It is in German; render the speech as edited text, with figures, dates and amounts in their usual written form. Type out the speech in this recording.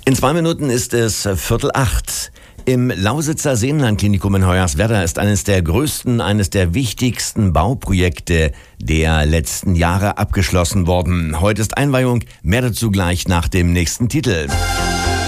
In 2 Minuten ist es 7:45. Im Lausitzer Seenlandklinikum in Hoyerswerda ist eines der größten, eines der wichtigsten Bauprojekte der letzten Jahre abgeschlossen worden. Heute ist Einweihung, mehr dazu gleich nach dem nächsten Titel.